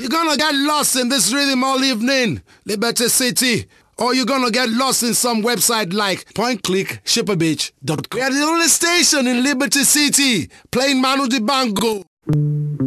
You're gonna get lost in this rhythm all evening, Liberty City. Or you're gonna get lost in some website like pointclickshipperbeach.com. We are the only station in Liberty City playing Manu Dibango.